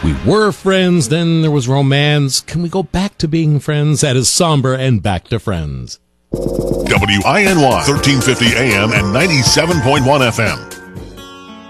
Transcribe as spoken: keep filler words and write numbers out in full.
We were friends, then there was romance. Can we go back to being friends? That is Somber and Back to Friends. W I N Y, thirteen fifty A M and ninety-seven point one F M.